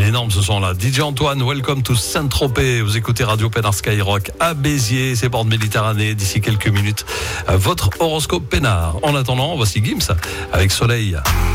énorme ce son-là. DJ Antoine, welcome to Saint-Tropez. Vous écoutez Radio Pénard Skyrock à Béziers, c'est bord de Méditerranée. D'ici quelques minutes, votre horoscope Pénard. En attendant, voici Gims avec Soleil.